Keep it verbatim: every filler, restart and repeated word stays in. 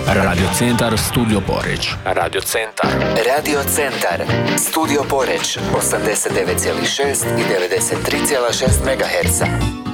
Radio Centar Studio Poreč. Radio Centar. Radio Centar Studio Poreč osamdeset devet zarez šest i devedeset tri zarez šest megaherca.